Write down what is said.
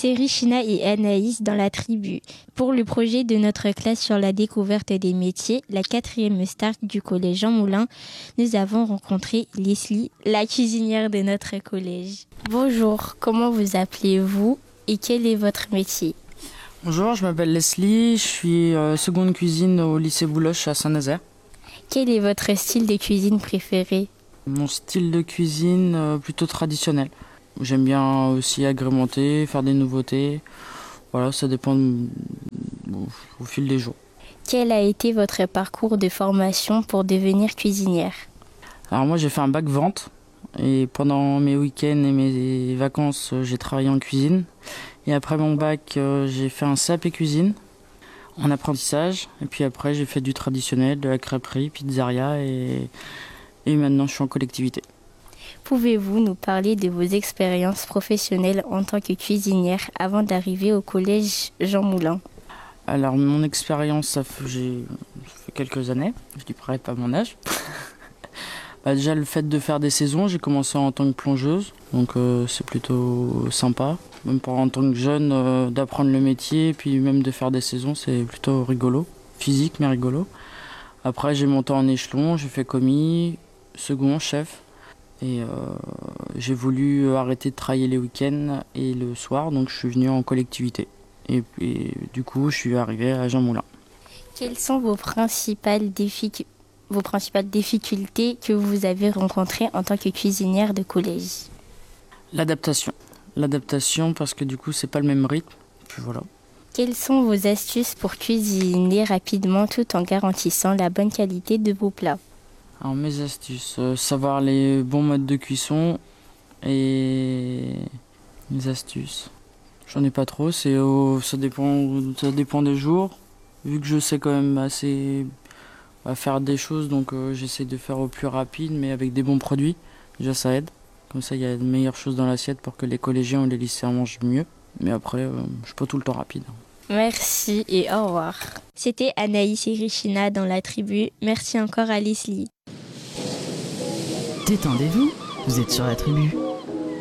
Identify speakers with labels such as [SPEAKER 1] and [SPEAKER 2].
[SPEAKER 1] c'est Richina et Anaïs dans la tribu. Pour le projet de notre classe sur la découverte des métiers, la 4e star du collège Jean Moulin, nous avons rencontré Leslie, la cuisinière de notre collège. Bonjour, comment vous appelez-vous et quel est votre métier?
[SPEAKER 2] Bonjour, je m'appelle Leslie, je suis seconde cuisine au lycée Bouloche à Saint-Nazaire.
[SPEAKER 1] Quel est votre style de cuisine préféré?
[SPEAKER 2] Mon style de cuisine plutôt traditionnel. J'aime bien aussi agrémenter, faire des nouveautés. Voilà, ça dépend au fil des jours.
[SPEAKER 1] Quel a été votre parcours de formation pour devenir cuisinière?
[SPEAKER 2] Alors moi j'ai fait un bac vente et pendant mes week-ends et mes vacances j'ai travaillé en cuisine. Et après mon bac j'ai fait un CAP cuisine en apprentissage. Et puis après j'ai fait du traditionnel, de la crêperie, pizzeria et maintenant je suis en collectivité.
[SPEAKER 1] Pouvez-vous nous parler de vos expériences professionnelles en tant que cuisinière avant d'arriver au collège Jean Moulin?
[SPEAKER 2] Alors mon expérience, ça fait quelques années, je dis pareil pas mon âge. Déjà le fait de faire des saisons, j'ai commencé en tant que plongeuse, donc c'est plutôt sympa. Même en tant que jeune, d'apprendre le métier, puis même de faire des saisons, c'est plutôt rigolo, physique mais rigolo. Après j'ai monté en échelon, j'ai fait commis, second, chef. Et j'ai voulu arrêter de travailler les week-ends et le soir, donc je suis venu en collectivité. Et du coup, je suis arrivé à Jean Moulin.
[SPEAKER 1] Quelles sont vos principales difficultés que vous avez rencontrées en tant que cuisinière de collège?
[SPEAKER 2] L'adaptation. L'adaptation parce que du coup, c'est pas le même rythme. Puis voilà.
[SPEAKER 1] Quelles sont vos astuces pour cuisiner rapidement tout en garantissant la bonne qualité de vos plats?
[SPEAKER 2] Alors mes astuces, savoir les bons modes de cuisson et mes astuces. J'en ai pas trop, ça dépend des jours. Vu que je sais quand même assez faire des choses, donc j'essaie de faire au plus rapide, mais avec des bons produits. Déjà ça aide. Comme ça il y a de meilleures choses dans l'assiette pour que les collégiens ou les lycéens mangent mieux. Mais après, je suis pas tout le temps rapide.
[SPEAKER 1] Merci et au revoir. C'était Anaïs et Richina dans la tribu. Merci encore à Leslie.
[SPEAKER 3] Détendez-vous, vous êtes sur la tribu.